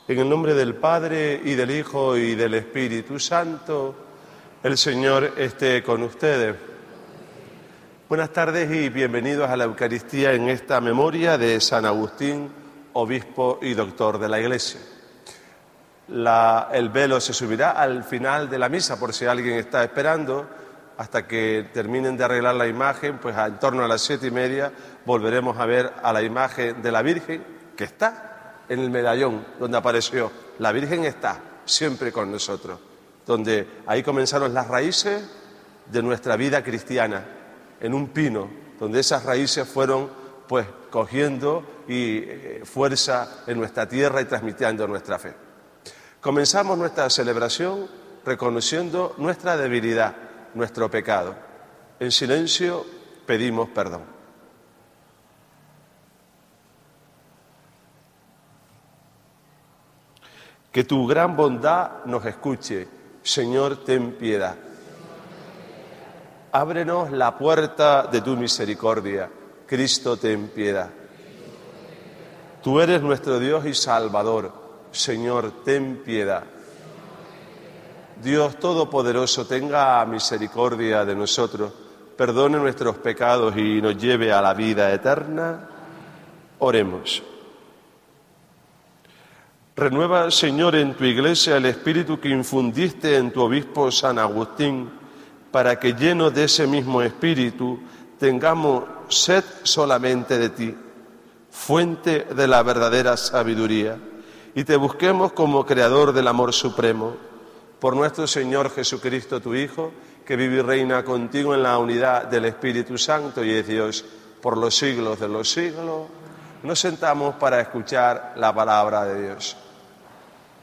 En el nombre del Padre, y del Hijo, y del Espíritu Santo, el Señor esté con ustedes. Buenas tardes y bienvenidos a la Eucaristía en esta memoria de San Agustín, obispo y doctor de la Iglesia. El velo se subirá al final de la misa, por si alguien está esperando, hasta que terminen de arreglar la imagen, pues en torno a las 7:30 volveremos a ver a la imagen de la Virgen, que está en el medallón donde apareció. La Virgen está siempre con nosotros, donde ahí comenzaron las raíces de nuestra vida cristiana, en un pino, donde esas raíces fueron pues cogiendo fuerza en nuestra tierra y transmitiendo nuestra fe. Comenzamos nuestra celebración reconociendo nuestra debilidad, nuestro pecado. En silencio pedimos perdón. Que tu gran bondad nos escuche. Señor, ten piedad. Ábrenos la puerta de tu misericordia. Cristo, ten piedad. Tú eres nuestro Dios y Salvador. Señor, ten piedad. Dios Todopoderoso, tenga misericordia de nosotros, perdone nuestros pecados y nos lleve a la vida eterna. Oremos. Renueva, Señor, en tu Iglesia el espíritu que infundiste en tu obispo San Agustín, para que llenos de ese mismo espíritu tengamos sed solamente de ti, fuente de la verdadera sabiduría, y te busquemos como creador del amor supremo. Por nuestro Señor Jesucristo, tu Hijo, que vive y reina contigo en la unidad del Espíritu Santo y es Dios por los siglos de los siglos, nos sentamos para escuchar la palabra de Dios.